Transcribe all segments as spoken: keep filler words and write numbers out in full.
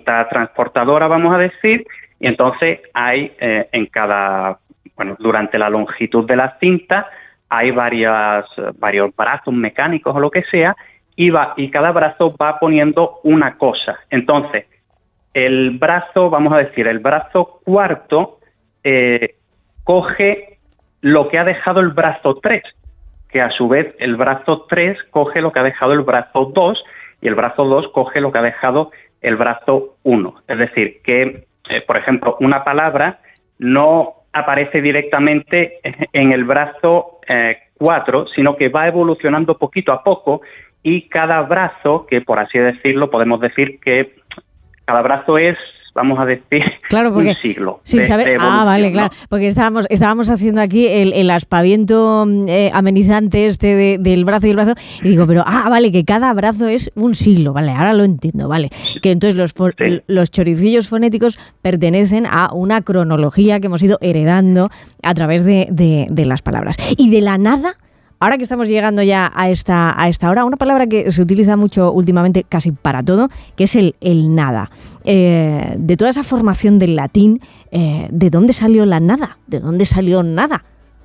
cinta transportadora, vamos a decir, y entonces hay eh, en cada, bueno, durante la longitud de la cinta hay varias, varios brazos mecánicos o lo que sea, y, va, y cada brazo va poniendo una cosa. Entonces, el brazo, vamos a decir, el brazo cuarto eh, coge lo que ha dejado el brazo tres, que a su vez el brazo tres coge lo que ha dejado el brazo dos, y el brazo dos coge lo que ha dejado el brazo uno. Es decir, que, eh, por ejemplo, una palabra no aparece directamente en el brazo eh, cuatro, sino que va evolucionando poquito a poco, y cada brazo, que por así decirlo, podemos decir que cada brazo es, vamos a decir, claro, porque, un siglo. Sin de, saber, de ah, vale, ¿no? claro, porque estábamos, estábamos haciendo aquí el, el aspaviento eh, amenizante este de, del brazo y el brazo, y digo, pero, ah, vale, que cada brazo es un siglo, vale, ahora lo entiendo, vale, que entonces los, for, sí. los choricillos fonéticos pertenecen a una cronología que hemos ido heredando a través de, de, de las palabras. Y de la nada, ahora que estamos llegando ya a esta, a esta hora, una palabra que se utiliza mucho últimamente casi para todo, que es el, el nada. Eh, de toda esa formación del latín, eh, ¿de dónde salió la nada? ¿De dónde salió nada?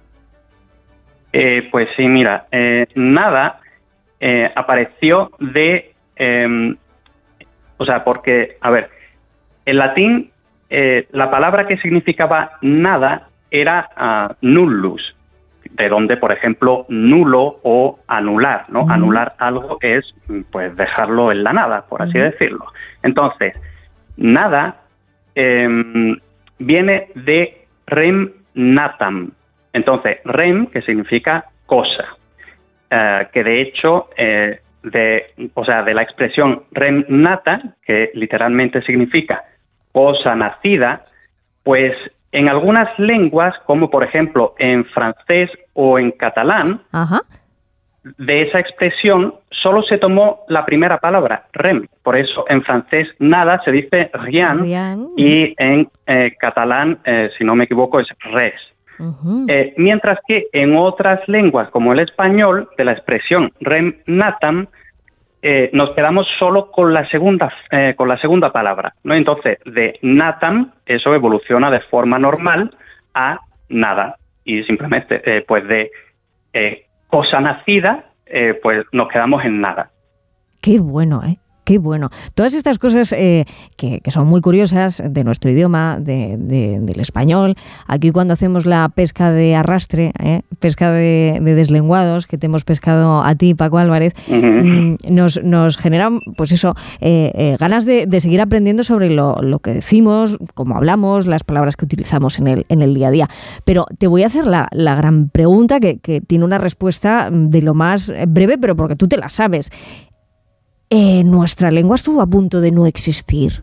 Eh, pues sí, mira, eh, nada eh, apareció de... Eh, o sea, porque, a ver, en latín eh, la palabra que significaba nada era uh, nullus, de donde, por ejemplo, nulo o anular, ¿no? Uh-huh. Anular algo es, pues, dejarlo en la nada, por así uh-huh. decirlo. Entonces, nada eh, viene de rem natam. Entonces, rem, que significa cosa, eh, que de hecho, eh, de, o sea, de la expresión rem nata, que literalmente significa cosa nacida, pues en algunas lenguas, como por ejemplo en francés o en catalán, Ajá. de esa expresión solo se tomó la primera palabra, rem. Por eso en francés nada se dice rien, rien. Y en eh, catalán, eh, si no me equivoco, es res. Uh-huh. Eh, mientras que en otras lenguas, como el español, de la expresión rem natam, Eh, nos quedamos solo con la segunda eh, con la segunda palabra, ¿no? Entonces, de natam, eso evoluciona de forma normal a nada, y simplemente, eh, pues de eh, cosa nacida, eh, pues nos quedamos en nada. Qué bueno, ¿eh? Qué bueno. Todas estas cosas eh, que, que son muy curiosas de nuestro idioma, de, de, del español. Aquí cuando hacemos la pesca de arrastre, eh, pesca de, de deslenguados, que te hemos pescado a ti, Paco Álvarez, uh-huh. nos, nos generan, pues eso, eh, eh, ganas de, de seguir aprendiendo sobre lo, lo que decimos, cómo hablamos, las palabras que utilizamos en el, en el día a día. Pero te voy a hacer la, la gran pregunta que, que tiene una respuesta de lo más breve, pero porque tú te la sabes. Eh, ¿Nuestra lengua estuvo a punto de no existir?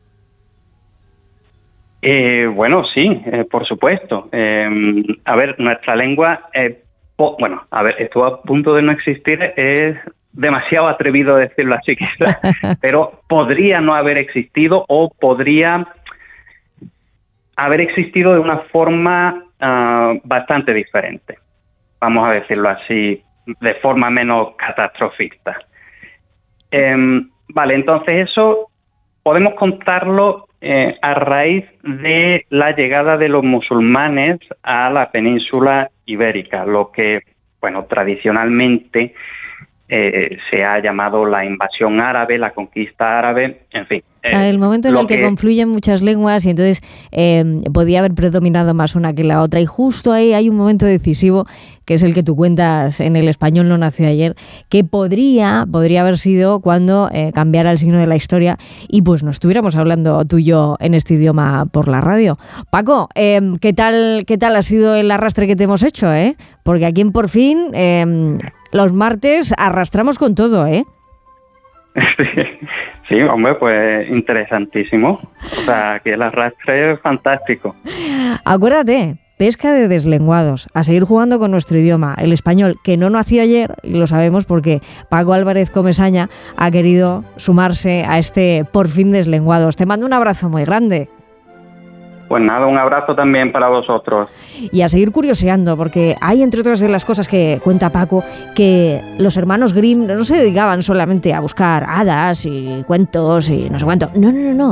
Eh, bueno, sí, eh, por supuesto. Eh, a ver, nuestra lengua, eh, po- bueno, a ver, estuvo a punto de no existir, es demasiado atrevido decirlo así, quizás, pero podría no haber existido o podría haber existido de una forma uh, bastante diferente. Vamos a decirlo así, de forma menos catastrofista. Eh, vale, entonces eso podemos contarlo eh, a raíz de la llegada de los musulmanes a la península ibérica, lo que, bueno, tradicionalmente eh, se ha llamado la invasión árabe, la conquista árabe, en fin. Eh, el momento en el que, que confluyen muchas lenguas y entonces eh, podía haber predominado más una que la otra, y justo ahí hay un momento decisivo que es el que tú cuentas en El Español no nació ayer, que podría, podría haber sido cuando eh, cambiara el signo de la historia y pues no estuviéramos hablando tú y yo en este idioma por la radio. Paco, eh, ¿qué tal, qué tal ha sido el arrastre que te hemos hecho? Eh? Porque aquí en Por Fin, eh, los martes arrastramos con todo, ¿eh? Sí, sí, hombre, pues interesantísimo. O sea, que el arrastre es fantástico. Acuérdate, pesca de deslenguados, a seguir jugando con nuestro idioma, el español, que no nació ayer, y lo sabemos porque Paco Álvarez Comesaña ha querido sumarse a este Por Fin Deslenguados. Te mando un abrazo muy grande. Pues nada, un abrazo también para vosotros. Y a seguir curioseando, porque hay, entre otras de las cosas que cuenta Paco, que los hermanos Grimm no se dedicaban solamente a buscar hadas y cuentos y no sé cuánto. No, no, no, no.